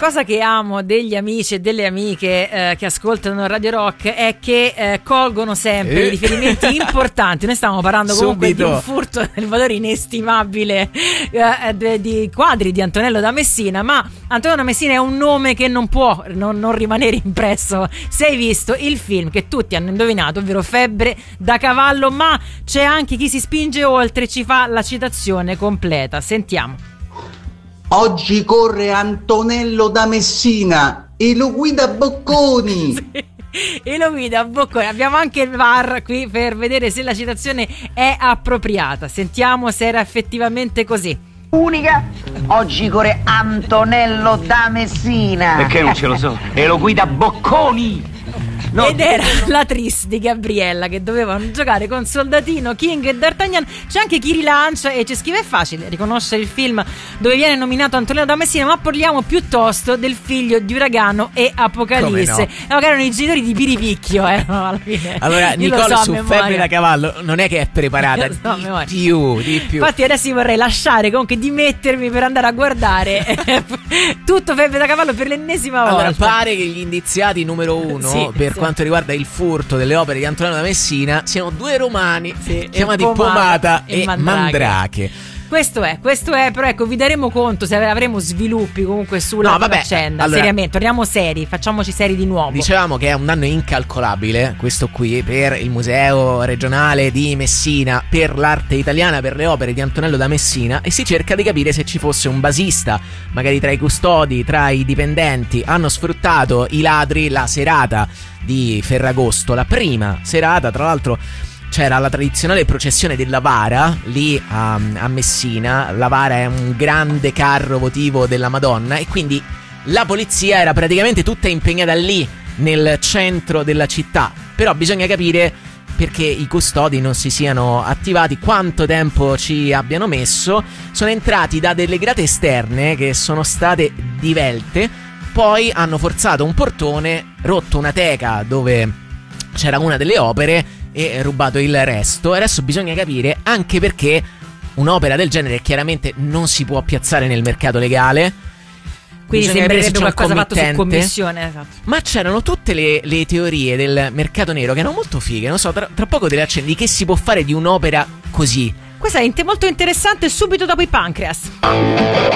cosa che amo degli amici e delle amiche che ascoltano Radio Rock è che colgono sempre i riferimenti importanti. Noi stiamo parlando comunque di un furto del valore inestimabile di quadri di Antonello da Messina, ma Antonello da Messina è un nome che non può non rimanere impresso se hai visto il film che tutti hanno indovinato, ovvero Febbre da cavallo, ma c'è anche chi si spinge oltre, ci fa la citazione completa. Sentiamo. Oggi corre Antonello da Messina e lo guida Bocconi. Sì. E lo guida Bocconi. Abbiamo anche il VAR qui per vedere se la citazione è appropriata. Sentiamo se era effettivamente così. Unica, oggi corre Antonello da Messina. Perché non ce lo so? E lo guida Bocconi. No. Ed era la Tris di Gabriella, che dovevano giocare con Soldatino, King e D'Artagnan. C'è anche chi rilancia e ci scrive: è facile riconoscere il film dove viene nominato Antonello da Messina, ma parliamo piuttosto del figlio di Uragano e Apocalisse. Magari erano i genitori di Piripicchio, no, alla fine. Allora Nicole su Febbre da cavallo non è che è preparata, di più. Infatti adesso io vorrei lasciare, comunque dimettermi per andare a guardare tutto Febbre da cavallo per l'ennesima volta. Allora pare che gli indiziati numero uno per quanto riguarda il furto delle opere di Antonello da Messina siano due romani chiamati Pomata e Mandrake. Questo è, però ecco, vi daremo conto se avremo sviluppi comunque sulla faccenda. Allora, seriamente, torniamo seri, facciamoci seri di nuovo. Dicevamo che è un danno incalcolabile questo qui per il Museo Regionale di Messina, per l'arte italiana, per le opere di Antonello da Messina, e si cerca di capire se ci fosse un basista, magari tra i custodi, tra i dipendenti. Hanno sfruttato i ladri la serata di Ferragosto, la prima serata, tra l'altro c'era la tradizionale processione della Vara lì a Messina. La Vara è un grande carro votivo della Madonna e quindi la polizia era praticamente tutta impegnata lì nel centro della città. Però bisogna capire perché i custodi non si siano attivati, quanto tempo ci abbiano messo. Sono entrati da delle grate esterne che sono state divelte, poi hanno forzato un portone, rotto una teca dove c'era una delle opere e rubato il resto. Adesso bisogna capire anche perché un'opera del genere chiaramente non si può piazzare nel mercato legale. Quindi sembrerebbe qualcosa fatto su commissione, esatto. Ma c'erano tutte le teorie del mercato nero che erano molto fighe. Non so, tra poco te le accendi. Che si può fare di un'opera così? Questa è molto interessante, subito dopo i Pancreas.